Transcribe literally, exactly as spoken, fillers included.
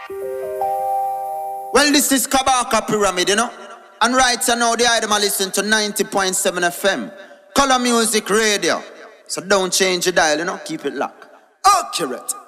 Well, this is Kabaka Pyramid, you know. And right now, the item I listen to ninety point seven F M. Color Music Radio. So don't change your dial, you know. Keep it locked. Accurate.